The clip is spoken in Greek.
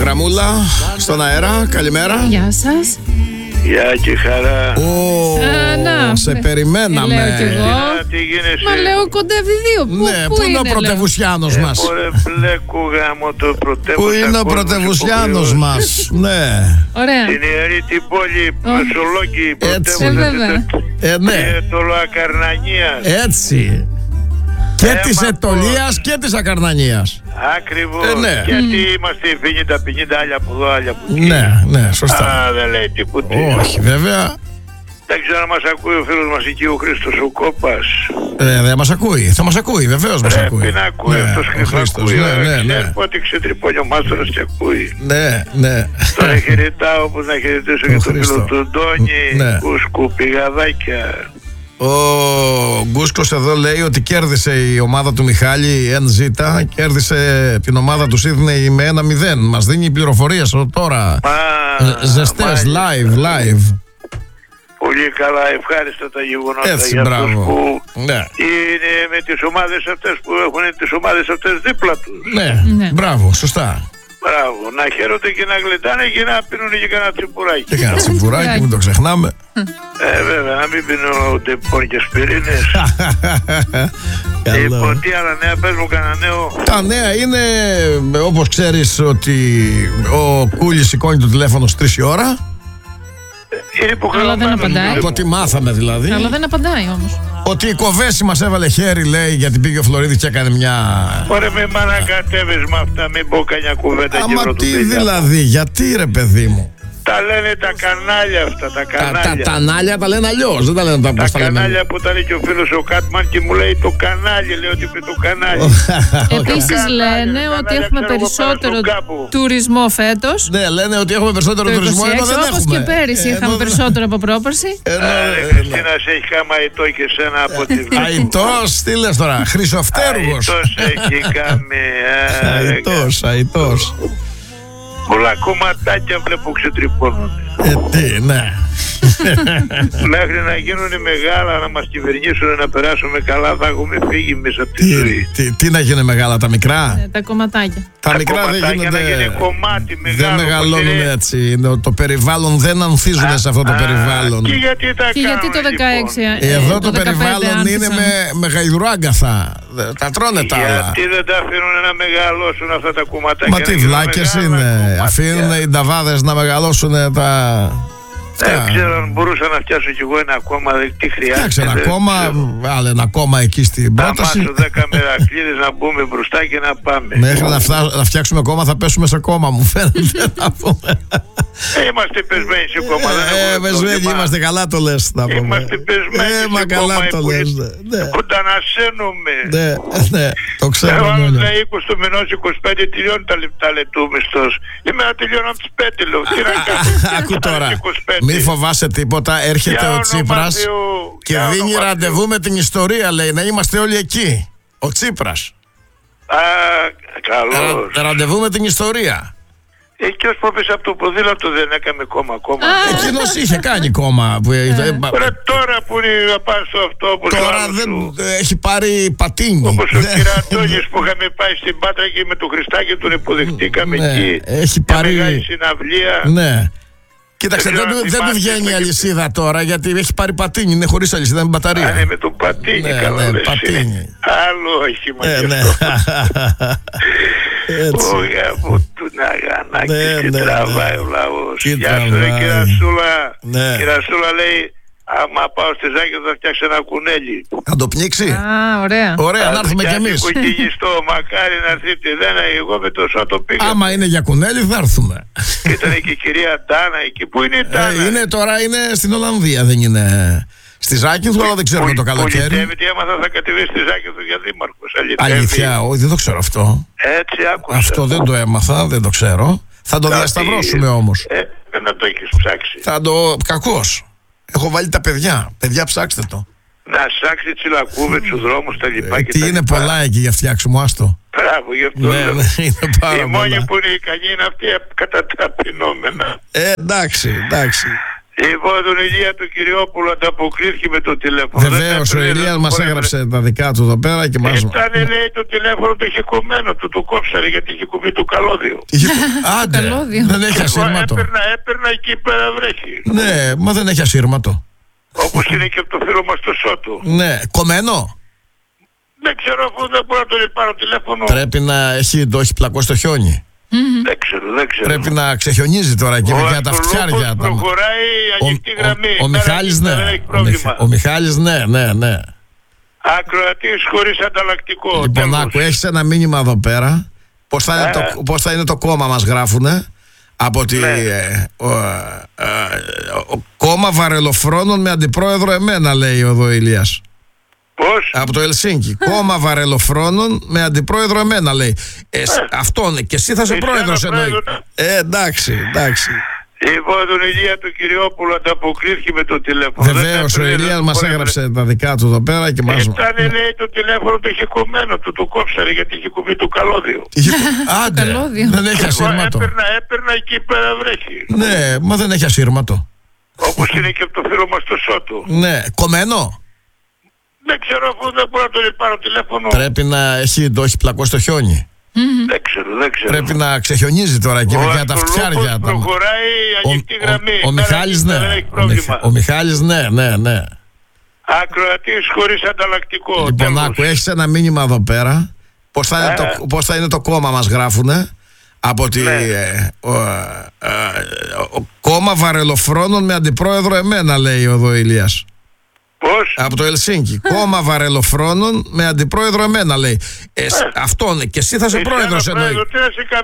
Γραμμούλα, στον αέρα, καλημέρα. Γεια σας. Γεια και χαρά. Σε περιμέναμε. Λέω κι εγώ. Τι γίνεσαι? Μα λέω κοντεύει δύο. Ναι, πού είναι ο πρωτευουσιάνος μας? Ωραία, μπλέκου γάμο το πρωτεύουσα. Πού είναι ο πρωτευουσιάνος μας? Ναι. Ωραία. Την ιερή την πόλη Μεσολόγγι, Έτσι. Βέβαια. Ναι, το Ακαρνανίας. έτσι. Και της Ετωλίας και της Ακαρνανίας. Ακριβώς. Ναι. Γιατί είμαστε 50 άλλα από εδώ, άλλα από εκεί. Ναι, σωστά. Α, δεν λέει τίποτα. Όχι, βέβαια. Δεν ξέρω αν μας ακούει ο φίλος μας εκεί ο Χρήστος ο Κόπας. Δεν μας ακούει. Θα μας ακούει, βεβαίως μας ακούει. Πρέπει να ακούει αυτός ο Χρήστος. Ναι. Ότι ξετρυπώνει ο μάστορας και ακούει. Ναι. Τώρα χαιρετάω όπως να χαιρετήσω και τον φίλο του Ντόνι. Ναι. Κούσκου, πηγαδάκια. Ο Γκούσκος εδώ λέει ότι κέρδισε η ομάδα του Μιχάλη NZ, κέρδισε την ομάδα του Σίδνεϊ με 1-0. Μας δίνει πληροφορίες τώρα. Ζεστές, live. Πολύ καλά, ευχάριστα τα γεγονότα. Έτσι, για αυτούς μπράβο. που Ναι. είναι με τις ομάδες αυτές που έχουν τις ομάδες αυτές δίπλα τους. Ναι, μπράβο, σωστά. Μπράβο, να χαίρονται και να γλεντάνε και να πίνουν και κανένα τσιμπουράκι. Και κανένα τσιμπουράκι, μην το ξεχνάμε. Βέβαια, να μην πίνουν τεπών και σπιρίνες. Λοιπόν, τι άλλα νέα, πες μου κανένα νέο. Τα νέα είναι, όπως ξέρεις, ότι ο Κούλης σηκώνει το τηλέφωνο στις 3 η ώρα. Είναι υποχρεωμένος. Αλλά δεν απαντάει. Από ό,τι μάθαμε δηλαδή. Αλλά δεν απαντάει όμως. Ότι η Κοβέση μας έβαλε χέρι, λέει, γιατί πήγε ο Φλωρίδης και έκανε μια... Ωραία, με ανακατεύεις με αυτά, μην πω κανένα κουβέντα και Άμα τι δηλαδή, γιατί ρε παιδί μου? Τα λένε τα κανάλια αυτά, τα κανάλια. Τα κανάλια τα λένε αλλιώς, δεν τα λένε τα κανάλια που ήταν και ο φίλος ο Κάτμαν και μου λέει το κανάλι, λέει ότι είπε το κανάλι. Επίσης λένε ότι έχουμε περισσότερο τουρισμό φέτος. Ναι, λένε ότι έχουμε περισσότερο τουρισμό, ενώ δεν έχουμε. Όπως και πέρυσι είχαμε περισσότερο από πρόπερση. Χριστίνα, σε έχει κάμα αητό και σένα από τη βλέπει. Αητός, τι λες τώρα, Χρυσοφτέργος. Αητός έχει κάνει. Αητός. Πολλά κομματάκια βλέπω ξετρυπώνουν. Τι, ναι. Μέχρι να γίνουν μεγάλα, να μας κυβερνήσουν, να περάσουμε καλά, θα έχουμε φύγει μέσα από τη ζωή. Τι να γίνουν μεγάλα, τα μικρά? Τα κομματάκια. Τα μικρά δεν γίνονται. Να γίνει κομμάτι μεγάλο. Δεν μεγαλώνουν έτσι. Το περιβάλλον δεν ανθίζουν σε αυτό το περιβάλλον. Και γιατί τα και γιατί το 16. Εδώ το περιβάλλον είναι με γαϊδουράγκα. Τα τρώνε τα άλλα. Γιατί δεν τα αφήνουν να μεγαλώσουν αυτά τα κομματάκια? Μα τι βλάκες είναι. Αφήνουν οι νταβάδες να μεγαλώσουν τα... Δεν ξέρω αν μπορούσα να φτιάσω κι εγώ ένα κόμμα, τι χρειάζεται. Εντάξει, ένα κόμμα, άλλο ένα κόμμα εκεί στην πρόταση. Να μάσω 10 μερακλείδες να μπούμε μπροστά και να πάμε. Μέχρι να φτιάξουμε κόμμα θα πέσουμε σε κόμμα, μου φαίνεται να πούμε. Είμαστε πεσμένοι σε κόμμα, δεν έχουμε πεσμένοι είμαστε, καλά το λες να πούμε. Είμαστε πεσμένοι σε κόμμα, καλά το λες. Κοντανασένουμε. Ναι, το ξέρω. Εγώ αν λέει 20 του μηνός 25 τελειώνει τα λεπτούμιστος. Είμαι να τελειώνω από τις 5 λέω. Τι να κάνω. Άκου τώρα. Μη φοβάσαι τίποτα, έρχεται ο Τσίπρας και δίνει ραντεβού με την ιστορία, λέει, να είμαστε όλοι εκεί. Ο Τσίπρας. Καλώς. Ραντεβού με την ιστορία. Εκείνος που έπεσε από το ποδήλατο δεν έκανε κόμμα. Εκείνος είχε κάνει κόμμα. Τώρα που είναι να πάει στο αυτό, όπως τώρα δεν έχει πάρει πατίνι. Όπως ο Κυρατώνης που είχαμε πάει στην Πάτρα και με το Χριστάκη τον υποδεχτήκαμε εκεί. Έχει πάρει μεγάλη συναυλία. Ναι. Κοίταξε, δεν του βγαίνει η αλυσίδα τώρα, γιατί έχει πάρει πατίνι, είναι χωρίς αλυσίδα, με μπαταρία. Είναι με το πατίνι, καλά λες. Πατίνι. Άλλο όχημα γι' αυτό. Όχι από του Ναγανάκη και τραβάει ο λαός. Γεια σου ρε Κυρασούλα. Κυρασούλα λέει, άμα πάω στη Ζάκη θα φτιάξει ένα κουνέλι. Θα το πνίξει. Ωραία. Ωραία, να έρθουμε κι εμείς. Κουκκινιστό, μακάρι να έρθετε. Εγώ με το σώτο πήγα. Άμα είναι για κουνέλι θα έρθουμε. Ήταν και η κυρία Ντάνα εκεί. Πού είναι η Ντάνα? Τώρα είναι στην Ολλανδία, δεν είναι στη Ζάκυνθου, αλλά δεν ξέρουμε το καλοκαίρι. Πολιτεύει, έμαθα θα κατεβεί στη Ζάκυνθου για δήμαρχος. Αλήθεια, όχι, δεν το ξέρω αυτό. Έτσι άκουσα. Αυτό δεν το έμαθα, δεν το ξέρω. Θα το διασταυρώσουμε όμως. Να το έχεις ψάξει. Κακώς. Έχω βάλει τα παιδιά. Παιδιά, ψάξτε το. Να ψάξει τσιλακούβες στους δρόμους, τα λοιπά και τι είναι πολλά εκεί για φτιάξιμο, άστο. Μπράβο, γι' αυτό λέω. Είναι πάρα πολλά. Οι μόνοι που είναι ικανοί είναι αυτοί κατά τα πεινόμενα. Εντάξει. Λοιπόν, τον Ηλία του Κυριόπουλου ανταποκρίθηκε με το τηλέφωνο. Βεβαίως, ο Ηλίας μας έγραψε τα δικά του εδώ πέρα και μας... Λέει, το τηλέφωνο το είχε κομμένο, το κόψανε γιατί είχε κουμπί το καλώδιο. Άντε, δεν έχει ασύρματο. Έπαιρνα εκεί πέρα βρέχει. Ναι, μα δεν έχει ασύρματο. Όπως είναι και από το φίλο μας το Σότο. Ναι, κομμένο. Δεν ξέρω, αφού δεν μπορώ να τον πάρω τηλέφωνο. Πρέπει να το έχει πλακώσει το χιόνι. Δεν ξέρω. Πρέπει να ξεχιονίζει τώρα εκεί για τα φτιάρια. Προχωράει ανοιχτή γραμμή. Ο Μιχάλης, ναι. Ο Μιχάλης, ναι. Ακροατής χωρίς ανταλλακτικό. Λοιπόν, άκου, έχεις ένα μήνυμα εδώ πέρα. Πώς θα είναι το κόμμα μας γράφουνε. Από τη κόμμα βαρελοφρόνων με αντιπρόεδρο εμένα, λέει ο Ηλίας. Πώς? Από το Ελσίνκι. Κόμμα βαρελοφρόνων με αντιπρόεδρο εμένα, λέει. Αυτόν και εσύ θα είσαι πρόεδρος, εννοεί. Εντάξει. Λοιπόν, τον Ηλία του Κυριόπουλου ανταποκρίθηκε με το τηλέφωνο. Βεβαίως, ο Ηλίας μας έγραψε τα δικά του εδώ πέρα και μας... λέει, το τηλέφωνο το είχε κομμένο, το κόψανε γιατί είχε κουμπί το καλώδιο. Άντε, δεν έχει ασύρματο. Έπαιρνα εκεί πέρα βρέχει. Ναι, μα δεν έχει ασύρματο. Όπως είναι και από το φίλο μας το Σότο. Ναι, κομμένο. Δεν ξέρω, αφού δεν μπορώ να τον πάρω τηλέφωνο. Πρέπει να το έχει πλακώσει το χιόνι. Δεν ξέρω. Πρέπει να ξεχιονίζει τώρα εκεί για τα φτιάρια. Προχωράει ανοιχτή γραμμή. Ο Μιχάλης, ναι. Ο Μιχάλης, ναι. Ακροατής χωρίς ανταλλακτικό. Λοιπόν, άκου, έχεις ένα μήνυμα εδώ πέρα. Πώς θα είναι το κόμμα μας γράφουνε. Από τη κόμμα βαρελοφρόνων με αντιπρόεδρο εμένα, λέει ο Ηλίας. Πώς? Από το Ελσίνκι. Κόμμα βαρελοφρόνων με αντιπρόεδρο εμένα, λέει. Αυτόν και εσύ θα είσαι πρόεδρος, εννοεί.